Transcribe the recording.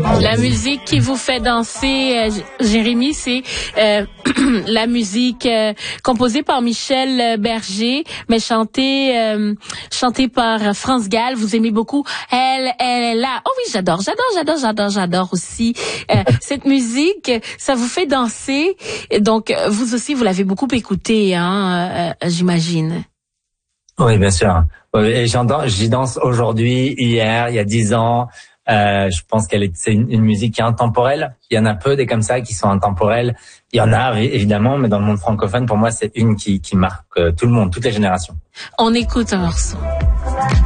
La musique qui vous fait danser, Jérémy, c'est la musique composée par Michel Berger, mais chantée par France Gall. Vous aimez beaucoup. Elle est là. Oh oui, j'adore aussi. Cette musique, ça vous fait danser. Donc, vous aussi, vous l'avez beaucoup écoutée, hein, j'imagine. Oui, bien sûr. Et j'y danse aujourd'hui, hier, il y a 10 ans. Je pense c'est une musique qui est intemporelle. Il y en a peu des comme ça qui sont intemporelles. Il y en a évidemment, mais dans le monde francophone, pour moi, c'est une qui marque tout le monde, toutes les générations. On écoute un morceau.